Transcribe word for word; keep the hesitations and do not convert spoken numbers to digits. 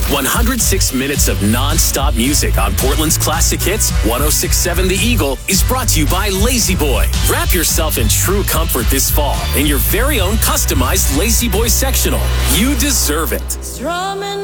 one hundred six minutes of non-stop music on Portland's classic hits. one oh six point seven The Eagle is brought to you by Lazy Boy. Wrap yourself in true comfort this fall in your very own customized Lazy Boy sectional. You deserve it.